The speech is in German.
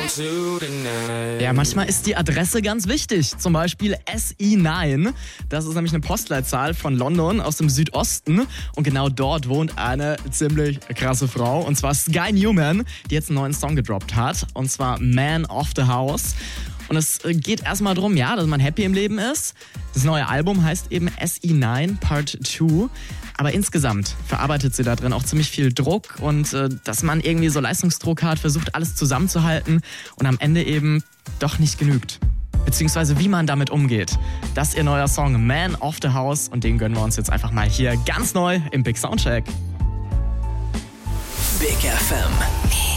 Ja, manchmal ist die Adresse ganz wichtig. Zum Beispiel SE9. Das ist nämlich eine Postleitzahl von London aus dem Südosten. Und genau dort wohnt eine ziemlich krasse Frau. Und zwar Sky Newman, die jetzt einen neuen Song gedroppt hat. Und zwar Man of the House. Und es geht erstmal darum, ja, dass man happy im Leben ist. Das neue Album heißt eben SE9 Part 2. Aber insgesamt verarbeitet sie da drin auch ziemlich viel Druck und dass man irgendwie so Leistungsdruck hat, versucht alles zusammenzuhalten und am Ende eben doch nicht genügt. Beziehungsweise wie man damit umgeht. Das ist ihr neuer Song Man of the House und den gönnen wir uns jetzt einfach mal hier ganz neu im Big Soundcheck. Big FM.